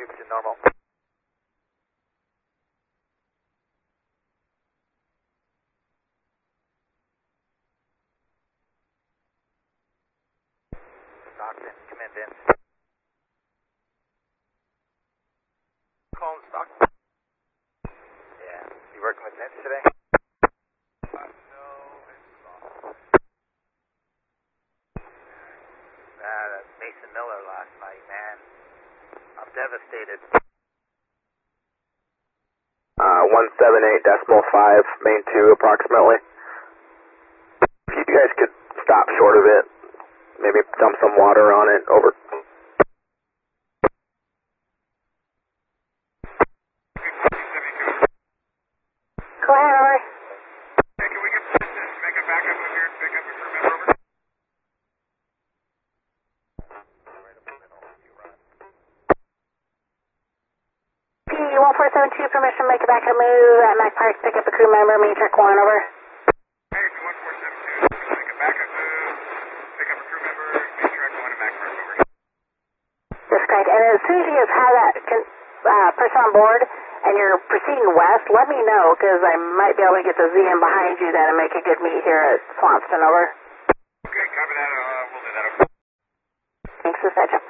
to normal. Stockton, come in, Vince. Calling Stockton. Yeah. You working with Vince today? No, Vince is off. Mason Miller last night, man. I'm devastated. 178.5, main 2 approximately. If you guys could stop short of it, maybe dump some water on it, over. Go ahead, over. Hey, can we get permission to make a backup up here and pick up a crew member, over? P1472, permission to make a backup move at Mac Park, pick up a crew member, main check 1, over. Hey, P1472, make a backup move, pick up a crew member, main track 1 at Mac Park, over. That's correct. And as soon as you guys have that person on board and you're proceeding west, let me know, because I might be able to get the ZM behind you then and make a good meet here at Swanston, over. Okay, copy that. We'll do that, over. Thanks, dispatch.